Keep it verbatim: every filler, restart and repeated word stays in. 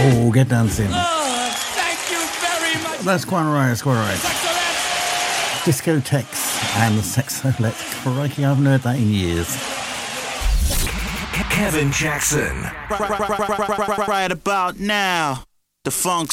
Oh, get dancing. Oh, thank you very much. That's quite right, that's quite right. Discotheques and the Sexolettes. Crikey, I haven't heard that in years. Kevin Jackson. Right about now, the funk